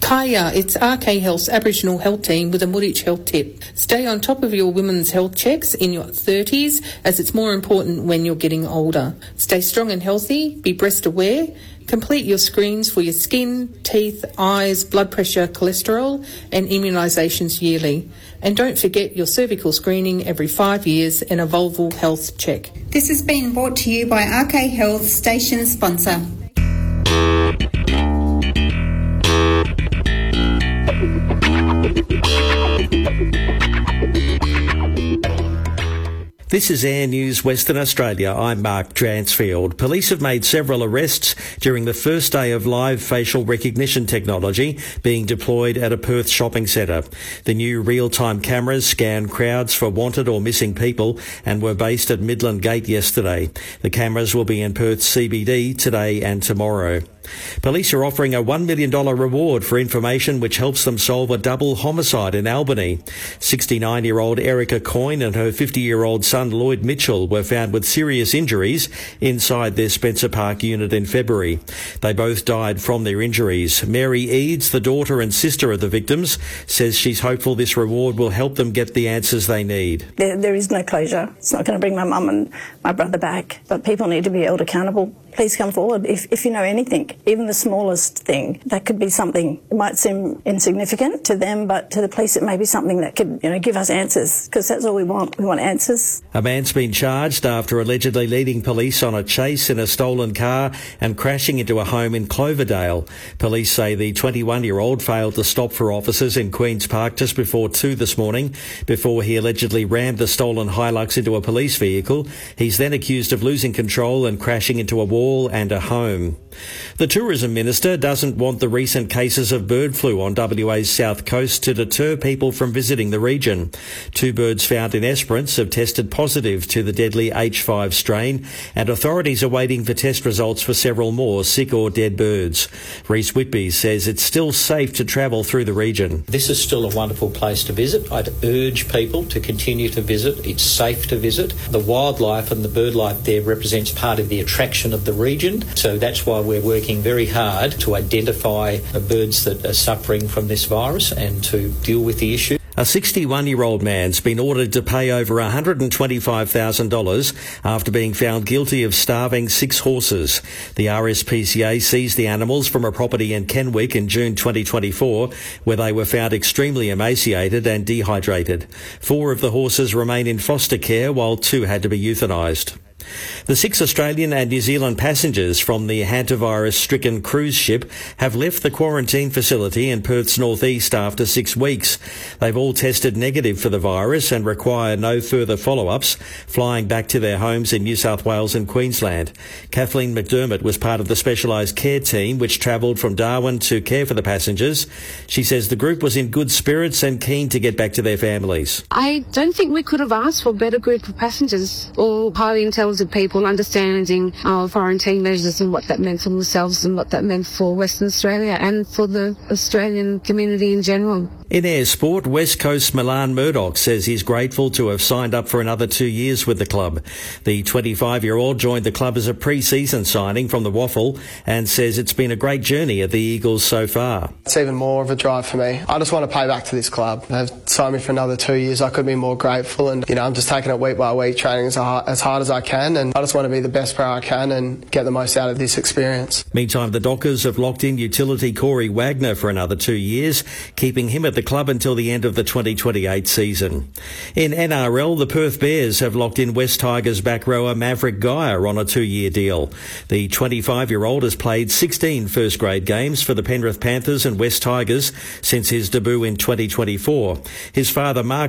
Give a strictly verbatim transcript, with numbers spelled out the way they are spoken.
Kaya, it's R K Health's Aboriginal Health Team with a Muditch Health tip. Stay on top of your women's health checks in your thirties, as it's more important when you're getting older. Stay strong and healthy, be breast aware, complete your screens for your skin, teeth, eyes, blood pressure, cholesterol and immunisations yearly. And don't forget your cervical screening every five years and a vulval health check. This has been brought to you by R K Health, station sponsor. This is Air News Western Australia. I'm Mark Dransfield. Police have made several arrests during the first day of live facial recognition technology being deployed at a Perth shopping centre. The new real-time cameras scan crowds for wanted or missing people and were based at Midland Gate yesterday. The cameras will be in Perth's C B D today and tomorrow. Police are offering a one million dollars reward for information which helps them solve a double homicide in Albany. sixty-nine-year-old Erica Coyne and her fifty-year-old son Lloyd Mitchell were found with serious injuries inside their Spencer Park unit in February. They both died from their injuries. Mary Eads, the daughter and sister of the victims, says she's hopeful this reward will help them get the answers they need. There, there is no closure. It's not going to bring my mum and my brother back, but people need to be held accountable. Please come forward if, if you know anything, even the smallest thing. That could be something, it might seem insignificant to them, but to the police it may be something that could, you know, give us answers, because that's all we want. We want answers. A man's been charged after allegedly leading police on a chase in a stolen car and crashing into a home in Cloverdale. Police say the twenty-one-year-old failed to stop for officers in Queen's Park just before two this morning before he allegedly rammed the stolen Hilux into a police vehicle. He's then accused of losing control and crashing into a wall and a home. The Tourism Minister doesn't want the recent cases of bird flu on W A's south coast to deter people from visiting the region. Two birds found in Esperance have tested positive to the deadly H five strain, and authorities are waiting for test results for several more sick or dead birds. Rhys Whitby says it's still safe to travel through the region. This is still a wonderful place to visit. I'd urge people to continue to visit. It's safe to visit. The wildlife and the bird life there represents part of the attraction of the region, so that's why we're working very hard to identify the birds that are suffering from this virus and to deal with the issue. A sixty-one-year-old man's been ordered to pay over one hundred twenty-five thousand dollars after being found guilty of starving six horses. The R S P C A seized the animals from a property in Kenwick in June twenty twenty-four, where they were found extremely emaciated and dehydrated. Four of the horses remain in foster care, while two had to be euthanised. The six Australian and New Zealand passengers from the hantavirus-stricken cruise ship have left the quarantine facility in Perth's northeast after six weeks. They've all tested negative for the virus and require no further follow-ups, flying back to their homes in New South Wales and Queensland. Kathleen McDermott was part of the specialised care team which travelled from Darwin to care for the passengers. She says the group was in good spirits and keen to get back to their families. I don't think we could have asked for a better group of passengers, all highly intelligent people understanding our quarantine measures and what that meant for themselves and what that meant for Western Australia and for the Australian community in general. In air sport, West Coast Milan Murdoch says he's grateful to have signed up for another two years with the club. The twenty-five-year-old joined the club as a pre-season signing from the Waffle and says it's been a great journey at the Eagles so far. It's even more of a drive for me. I just want to pay back to this club. They've signed me for another two years. I could be more grateful, and you know, I'm just taking it week by week, training as hard, as hard as I can, and I just want to be the best player I can and get the most out of this experience. Meantime, the Dockers have locked in utility Corey Wagner for another two years, keeping him at the club until the end of the twenty twenty-eight season. In N R L, the Perth Bears have locked in West Tigers back rower Maverick Geyer on a two-year deal. The twenty-five-year-old has played sixteen first-grade games for the Penrith Panthers and West Tigers since his debut in twenty twenty-four. His father, Mark